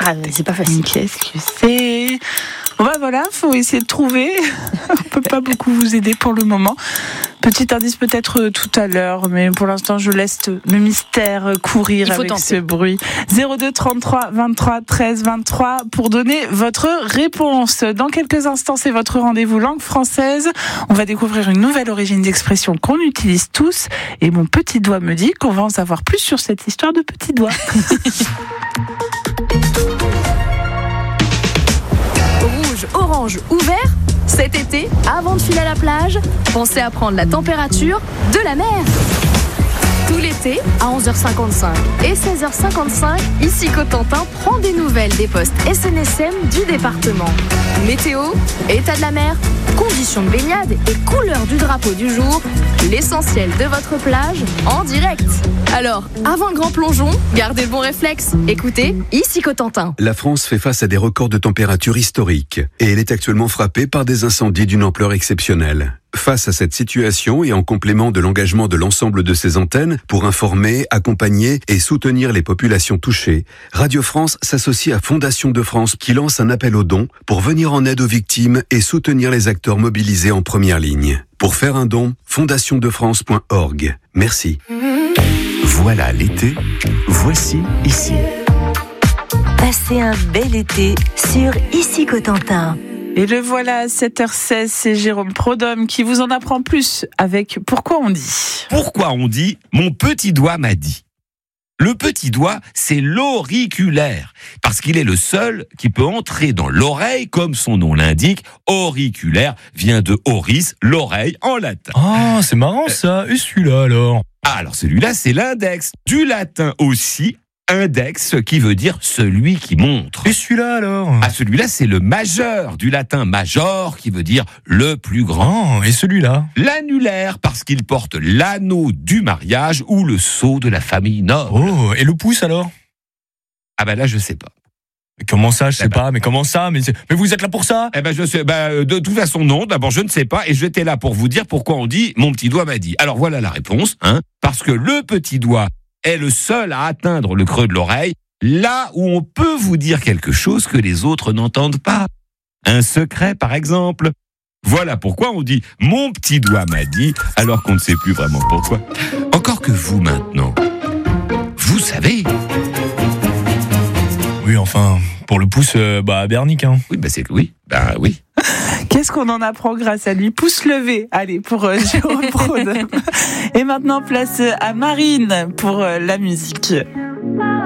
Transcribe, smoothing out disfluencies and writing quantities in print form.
Ah, c'est pas facile. Qu'est-ce que c'est ? Bon bah voilà, faut essayer de trouver. On peut pas beaucoup vous aider pour le moment. Petit indice peut-être tout à l'heure, mais pour l'instant je laisse le mystère courir avec tenter. ce bruit. 02 33 23 13 23 pour donner votre réponse. Dans quelques instants, c'est votre rendez-vous langue française. On va découvrir une nouvelle origine d'expression qu'on utilise tous. Et mon petit doigt me dit qu'on va en savoir plus sur cette histoire de petit doigt. Rouge, orange ou vert, cet été, avant de filer à la plage, pensez à prendre la température de la mer. Tout l'été, à 11h55 et 16h55, ici Cotentin prend des nouvelles des postes SNSM du département. Météo, état de la mer, conditions de baignade et couleur du drapeau du jour, l'essentiel de votre plage en direct. Alors, avant le grand plongeon, gardez le bon réflexe. Écoutez, ici Cotentin. La France fait face à des records de température historiques et elle est actuellement frappée par des incendies d'une ampleur exceptionnelle. Face à cette situation et en complément de l'engagement de l'ensemble de ses antennes pour informer, accompagner et soutenir les populations touchées, Radio France s'associe à Fondation de France qui lance un appel aux dons pour venir en aide aux victimes et soutenir les acteurs mobilisés en première ligne. Pour faire un don, fondationdefrance.org. Merci. Voilà l'été, voici ici. Passez un bel été sur Ici Cotentin. Et le voilà à 7h16, c'est Jérôme Prodhomme qui vous en apprend plus avec Pourquoi on dit. Pourquoi on dit « mon petit doigt m'a dit ». Le petit doigt, c'est l'auriculaire, parce qu'il est le seul qui peut entrer dans l'oreille, comme son nom l'indique. Auriculaire vient de auris, l'oreille en latin. Ah, c'est marrant ça. Et celui-là alors ? Alors celui-là, c'est l'index. Du latin aussi, index, qui veut dire celui qui montre. Et celui-là alors ? Ah, celui-là, c'est le majeur, du latin major, qui veut dire le plus grand. Oh, et celui-là ? L'annulaire, parce qu'il porte l'anneau du mariage ou le sceau de la famille noble. Oh, et le pouce alors ? Ah ben là, je sais pas. Comment ça, je sais pas, mais comment ça ? Mais vous êtes là pour ça ? Eh ben je sais, de toute façon non. D'abord je ne sais pas et j'étais là pour vous dire pourquoi on dit mon petit doigt m'a dit. Alors voilà la réponse, parce que le petit doigt est le seul à atteindre le creux de l'oreille, là où on peut vous dire quelque chose que les autres n'entendent pas. Un secret par exemple. Voilà pourquoi on dit mon petit doigt m'a dit, alors qu'on ne sait plus vraiment pourquoi. Encore que vous maintenant, vous savez. Oui, enfin, pour le pouce, Bernic, hein. Oui, oui. Qu'est-ce qu'on en apprend grâce à lui ? Pouce levé, allez, pour Jérôme Prodhomme. Et maintenant, place à Marine pour la musique.